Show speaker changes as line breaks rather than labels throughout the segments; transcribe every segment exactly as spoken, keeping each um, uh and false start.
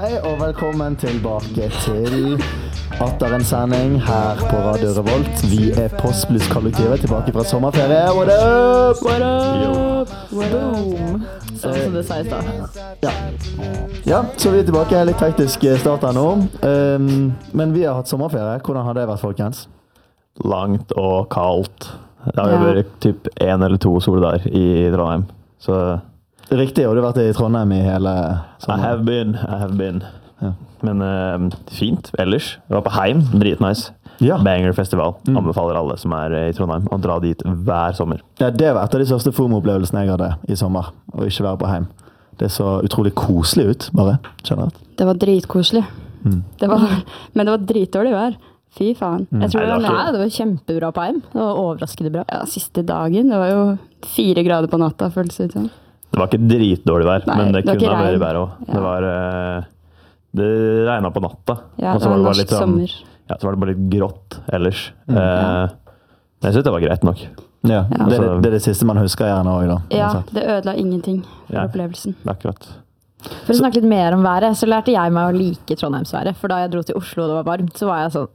Hei og velkommen tilbake til atter en sending her på Radio Revolt. Vi er Postbluss-kollektivet tilbake fra sommerferie. What up?
What up? What up? Sånn som det sies da.
Ja. ja, så vi er tilbake. Litt hektisk start her nå. Um, men vi har hatt sommerferie. Hvordan har det vært, folkens?
Langt og kaldt. Det har jo vært typ en eller to soldager i Trondheim. Så
riktig, og du har vært i Trondheim i hele sommeren.
I have been, I have been.
Ja.
Men uh, fint ellers. Jeg var på Heim, dritnice.
Ja.
Banger festival.
Mm.
Anbefaler alle som er i Trondheim å dra dit hver sommer.
Ja, det var et av de største FOMO-opplevelsene jeg hadde i sommer, å ikke være på Heim. Det så utrolig koselig ut, bare. Skjønner du?
Det var dritkoselig.
Mm.
Det var, men det var dritdårlig vær. Fy faen.
Mm.
Jeg tror
Nei,
det, var
det var
Nei, det var kjempebra på Heim. Det var overraskende bra. Ja, siste dagen, det var jo fire grader på natta, føles det ut sånn.
Det var ikke dritdårlig vær,
Nei,
men det,
det var
kunne
ikke
ha vært
regn.
vær også.
Ja.
Det var... Uh, det regnet på natta.
Ja,
og så
det var
var det bare
norsk
litt sånn,
sommer.
ja, så var det bare litt grått ellers.
Mm.
Uh, men jeg synes det var greit nok.
Ja,
Ja.
det, er, det er det siste man husker gjerne også, da.
Ja,
uansett.
det ødela ingenting for
Ja.
opplevelsen.
Akkurat.
For å snakke litt mer om været, så lærte jeg meg å like Trondheimsværet. For da jeg dro til Oslo og det var varmt, så var jeg sånn,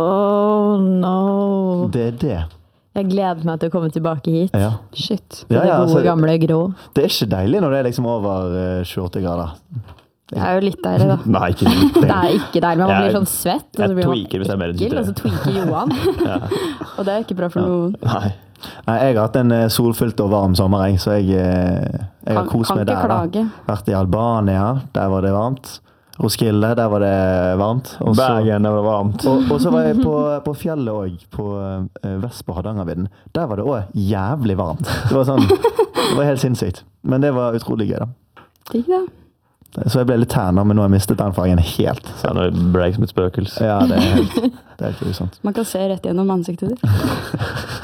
oh no.
Det er det.
Jeg gleder meg til å komme tilbake hit.
Ja.
Shit.
Til
Ja,
det
ja,
gode,
altså-
gamle grå.
Det er ikke deilig når det er liksom over uh, tjueåtte grader.
Det er jo litt deilig da.
Nei, ikke litt.
Det er ikke deilig, men man
Jeg-
blir sånn svett. Og så
jeg
blir man
tweaker hvis jeg er mer enn
ekkel, og så tweaker Johan.
Og det er ikke bra for noen.
Nei.
Nei, jeg har hatt en eh, solfylt og varm sommer, jeg, så jeg, eh, jeg har
Kan,
kost
kan
meg
ikke
der. Da.
klage.
Vært i Albania, der var det varmt. Roskilde, der var det varmt. Og så,
Bergen, det var varmt.
og, og så var jeg på, på fjellet også, på uh, vest på Hardangervidden. Der var det også jævlig varmt. Det var sånn, det var helt sinnssykt. Men det var utrolig gøy da.
Digg da.
Så jeg ble litt tæner, men nå har jeg mistet den fargen helt.
Så nå ble jeg som et spøkelse.
Ja, det er helt, det er helt grusomt.
Man kan se rett gjennom ansiktet ditt.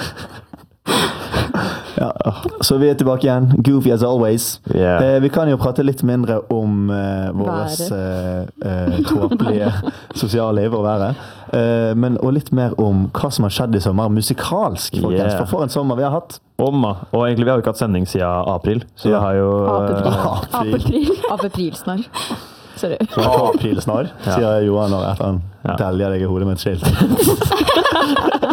Ja, så vi er tilbake igjen. Goofy as always.
Yeah.
Eh, vi kan jo prate litt mindre om eh, våres eh, eh, tåpelige sosialliv og været. Eh, men, og litt mer om hva som har skjedd i sommer musikalsk, folkens.
Yeah.
For for en sommer vi har hatt.
Omma. Og egentlig vi har jo ikke hatt sending siden april, så
Ja.
vi har jo...
April. April.
Apeprilsnarr. Sorry.
April snar,
Ja.
sier Johan når etter han
Ja.
delger deg i hodet med et skilt.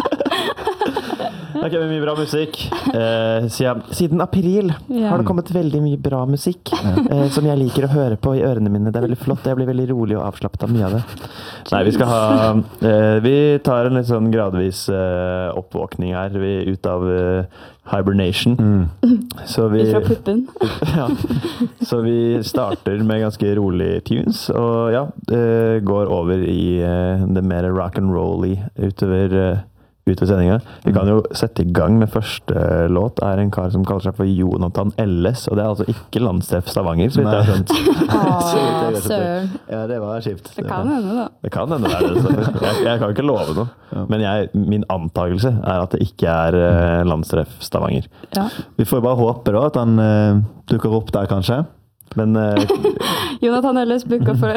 Ok, men mye bra musikk. Eh, siden, siden april
Ja.
har det kommet veldig mye bra musikk eh, som jeg liker å høre på i ørene mine. Det er veldig flott. Jeg blir veldig rolig og avslappet av mye av det. Nei, vi skal ha... Eh, vi tar en litt sånn gradvis eh, oppvåkning her. Vi er ut av eh, hibernation.
Mm.
Så vi...
Ut fra puppen.
ja. Så vi starter med ganske rolig tunes, og ja, eh, går over i eh, det mer rock and roll-y utover... Eh, utover sendingen. Vi kan jo sette i gang med første uh, låt. Det er en kar som kaller seg for Jonathan L S, og det er altså ikke landstreff Stavanger, så vidt jeg har skjønt.
Åh, søren.
Ja, det var kjipt.
Det kan hende da.
Det kan hende det er det. Så jeg, jeg kan ikke love noe.
Ja.
Men jeg, min antagelse er at det ikke er uh, landstreff Stavanger.
Ja.
Vi får jo bare håpe da at han uh, dukker opp der, kanskje.
Men, uh,
Jonathan Ellis booka for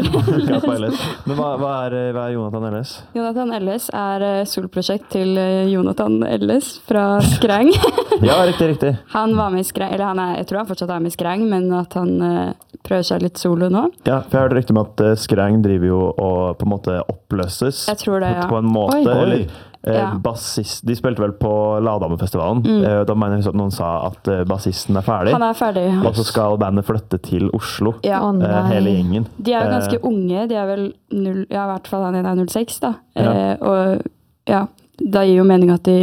Men hva, hva, er, hva er Jonathan L S?
Jonathan Ellis er uh, solprosjekt til uh, Jonathan Ellis fra Skreng.
Ja, riktig, riktig.
Han var med i Skreng, eller han er, jeg tror han fortsatt er med i Skreng, men at han uh, prøver seg litt solo nå.
Ja, for jeg hørte rykte om at uh, Skreng driver jo og på en måte oppløses.
Jeg tror det, ja.
På en måte.
Oi.
Eller, eh,
Ja.
bassist, de spilte vel på Ladamefestivalen.
Mm.
Eh, da mener jeg at noen sa at eh, bassisten er ferdig.
Han er ferdig.
Og så skal bandet flytte til Oslo.
Ja.
Å,
eh,
nei.
hele gjengen.
De er jo ganske
Eh,
unge, de er vel null, ja, i hvert fall han ene er null seks da.
Ja.
Eh, og ja, da gir jo mening at de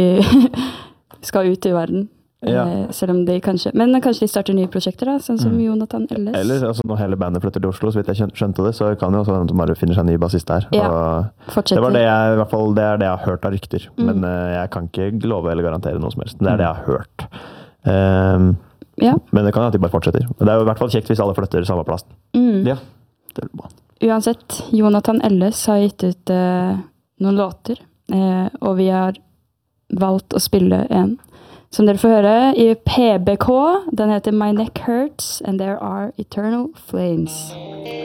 skal ut i verden.
Ja.
Eh, selv om de kanskje, men kanskje de starter nye prosjekter da, sånn som
Mm.
Jonathan Ellis.
Eller altså, når hele bandet flytter til Oslo, så vidt jeg skjøn- skjønte det, så kan jo også hende at de bare finner seg en ny bassist der.
Ja.
Og
Fortsetter.
det var det jeg, i hvert fall, det er det jeg har hørt av rykter.
Mm.
Men eh, jeg kan ikke love eller garantere noe som helst. Det er det jeg har hørt. Um,
Ja.
men det kan jo at de bare fortsetter. Det er jo i hvert fall kjekt hvis alle flytter samme plass.
Mm.
Ja, det er bra.
Uansett, Jonathan Ellis har gitt ut eh, noen låter, eh, og vi har valgt å spille en som dere får høre i P B K. Den heter My Neck Hurts and There Are Eternal Flames.